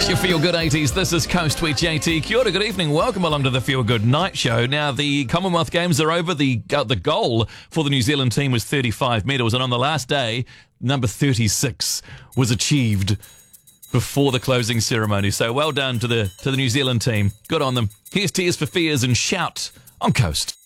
It's your Feel Good 80s. This is Coast with JT. Kia ora, good evening. Welcome along to the Feel Good Night Show. Now, the Commonwealth Games are over. The goal for the New Zealand team was 35 medals, and on the last day, number 36 was achieved before the closing ceremony. So well done to the New Zealand team. Good on them. Here's Tears for Fears and Shout on Coast.